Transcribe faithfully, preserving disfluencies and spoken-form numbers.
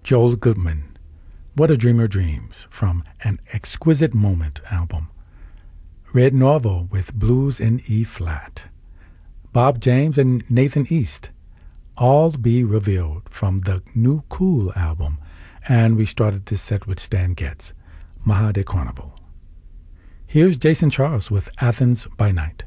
Joel Goodman, What a Dreamer Dreams, from an Exquisite Moment album. Red Norvo with Blues in E-flat. Bob James and Nathan East, All Be Revealed, from the New Cool album. And we started this set with Stan Getz, Maha de Carnival. Here's Jason Charles with Athens by Night.